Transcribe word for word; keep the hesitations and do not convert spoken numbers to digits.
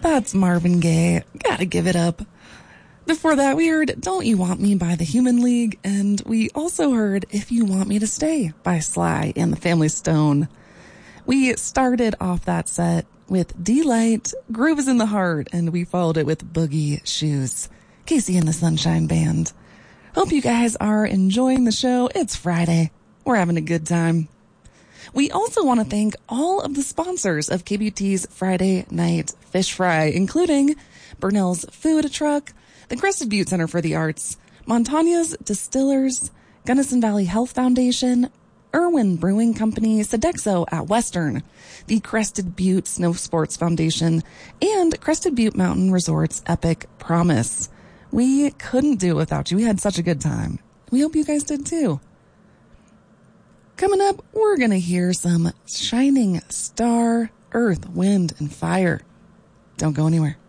That's Marvin Gaye. Gotta give it up. Before that, we heard Don't You Want Me by the Human League, and we also heard If You Want Me to Stay by Sly and the Family Stone. We started off that set with D-Light, Groove is in the Heart, and we followed it with Boogie Shoes, Casey and the Sunshine Band. Hope you guys are enjoying the show. It's Friday. We're having a good time. We also want to thank all of the sponsors of K B T's Friday Night Fish Fry, including Burnell's Food Truck, the Crested Butte Center for the Arts, Montagna's Distillers, Gunnison Valley Health Foundation, Irwin Brewing Company, Sodexo at Western, the Crested Butte Snow Sports Foundation, and Crested Butte Mountain Resorts Epic Promise. We couldn't do it without you. We had such a good time. We hope you guys did too. Coming up, we're going to hear some Shining Star, Earth, Wind, and Fire. Don't go anywhere.